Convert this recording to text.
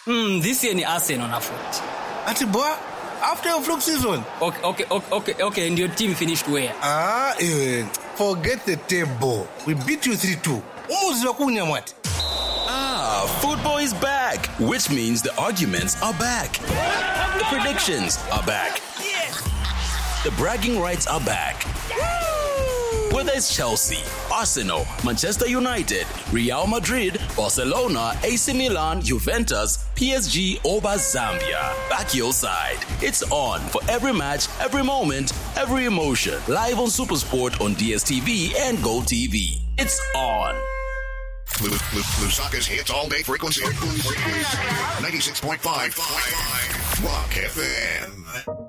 This year ni Arsenal nafuthi. Ati boy, after your fluke season. Okay, and your team finished where? Forget the table. We beat you 3-2. Umuzi wakunya mwati. Football is back, which means the arguments are back. The predictions are back. The bragging rights are back. Whether it's Chelsea, Arsenal, Manchester United, Real Madrid, Barcelona, AC Milan, Juventus, PSG, or Zambia, back your side. It's on for every match, every moment, every emotion. Live on SuperSport on DSTV and GoTV. It's on. Lusaka's hits all day frequency. 96.5 Rock FM.